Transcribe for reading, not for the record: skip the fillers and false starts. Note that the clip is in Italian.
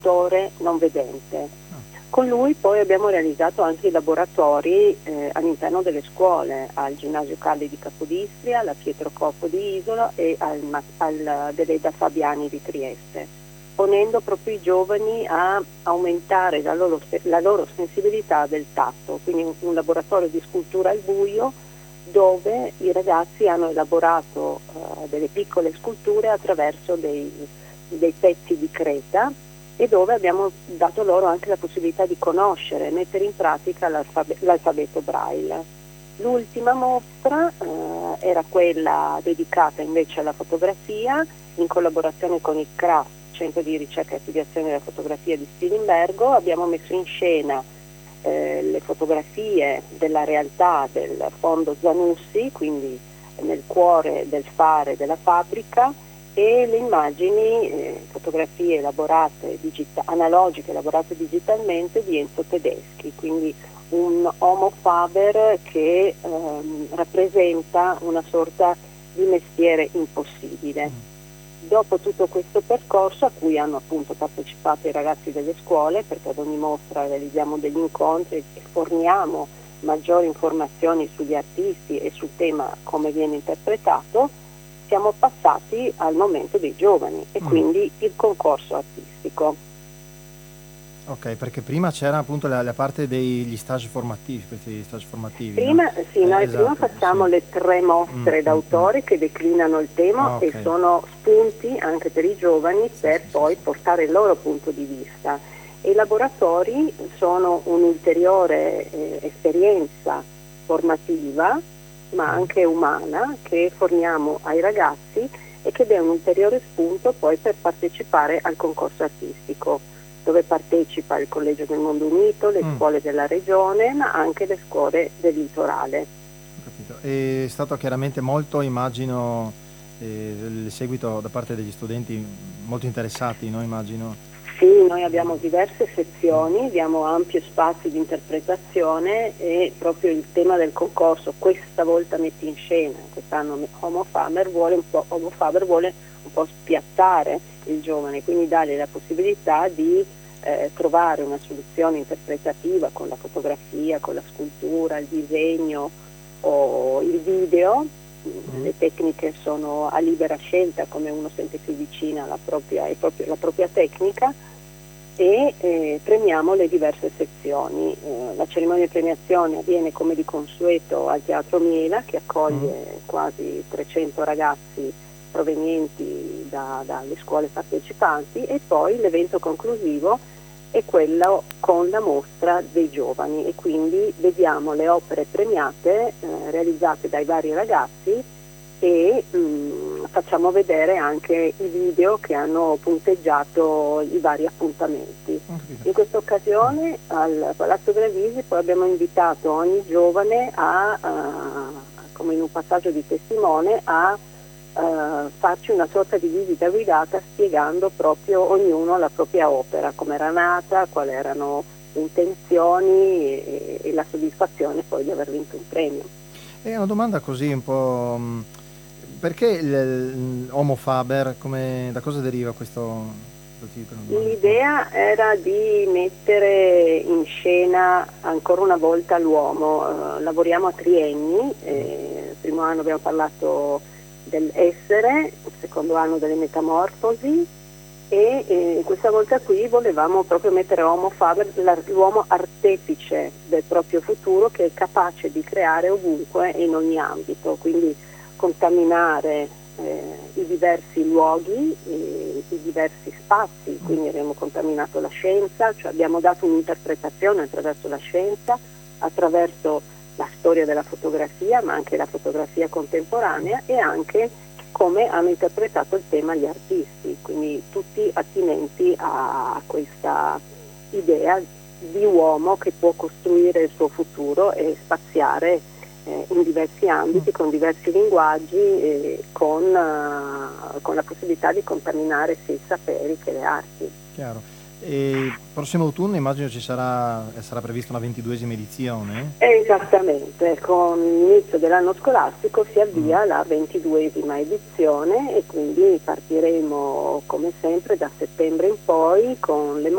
lettore non vedente. Con lui poi abbiamo realizzato anche i laboratori all'interno delle scuole, al Ginnasio Calli di Capodistria, alla Pietro Coppo di Isola e al Deleda Fabiani di Trieste, ponendo proprio i giovani a aumentare la loro sensibilità del tatto, quindi un laboratorio di scultura al buio dove i ragazzi hanno elaborato delle piccole sculture attraverso dei pezzi di creta, e dove abbiamo dato loro anche la possibilità di conoscere e mettere in pratica l'alfabeto Braille. L'ultima mostra era quella dedicata invece alla fotografia, in collaborazione con il CRAFT, Centro di Ricerca e Studiazione della Fotografia di Spilimbergo. Abbiamo messo in scena le fotografie della realtà del fondo Zanussi, quindi nel cuore del fare della fabbrica, e le immagini, fotografie elaborate analogiche elaborate digitalmente di Enzo Tedeschi, quindi un Homo Faber che rappresenta una sorta di mestiere impossibile. Dopo tutto questo percorso, a cui hanno appunto partecipato i ragazzi delle scuole, perché ad ogni mostra realizziamo degli incontri e forniamo maggiori informazioni sugli artisti e sul tema come viene interpretato, siamo passati al momento dei giovani e quindi il concorso artistico. Ok, perché prima c'era appunto la parte degli stage formativi, questi stage formativi. Prima, no? noi esatto, prima facciamo le 3 mostre d'autore che declinano il tema e sono spunti anche per i giovani per poi portare il loro punto di vista. E i laboratori sono un'ulteriore esperienza formativa, ma anche umana, che forniamo ai ragazzi e che dà un ulteriore spunto poi per partecipare al concorso artistico, dove partecipa il Collegio del Mondo Unito, le scuole della regione, ma anche le scuole del litorale. Ho capito. È stato chiaramente molto, immagino, il seguito da parte degli studenti molto interessati, no? Immagino. Sì, noi abbiamo diverse sezioni, diamo ampio spazio di interpretazione e proprio il tema del concorso, questa volta metti in scena, quest'anno Homo Faber vuole un po' spiattare il giovane, quindi dargli la possibilità di trovare una soluzione interpretativa con la fotografia, con la scultura, il disegno o il video. Le tecniche sono a libera scelta, come uno sente più vicina la propria tecnica, e premiamo le diverse sezioni. La cerimonia di premiazione avviene come di consueto al Teatro Miela, che accoglie quasi 300 ragazzi provenienti dalle scuole partecipanti, e poi l'evento conclusivo è quello con la mostra dei giovani, e quindi vediamo le opere premiate realizzate dai vari ragazzi e facciamo vedere anche i video che hanno punteggiato i vari appuntamenti. In questa occasione al Palazzo Gravisi poi abbiamo invitato ogni giovane come in un passaggio di testimone, a farci una sorta di visita guidata spiegando proprio ognuno la propria opera, come era nata, quali erano le intenzioni e la soddisfazione poi di aver vinto un premio. È una domanda così un po', perché il Homo Faber, da cosa deriva questo titolo? L'idea era di mettere in scena ancora una volta l'uomo. Lavoriamo a trienni, il primo anno abbiamo parlato dell'essere, il secondo anno delle metamorfosi, e questa volta qui volevamo proprio mettere Homo Faber, l'uomo artefice del proprio futuro, che è capace di creare ovunque e in ogni ambito, quindi contaminare i diversi luoghi, i diversi spazi. Quindi abbiamo contaminato la scienza, cioè abbiamo dato un'interpretazione attraverso la scienza, attraverso la storia della fotografia, ma anche la fotografia contemporanea, e anche come hanno interpretato il tema gli artisti, quindi tutti attinenti a questa idea di uomo che può costruire il suo futuro e spaziare in diversi ambiti, con diversi linguaggi, con la possibilità di contaminare sia i saperi che le arti. Chiaro. E il prossimo autunno immagino sarà prevista una 22esima edizione? Esattamente, con l'inizio dell'anno scolastico si avvia la 22esima edizione, e quindi partiremo come sempre da settembre in poi con le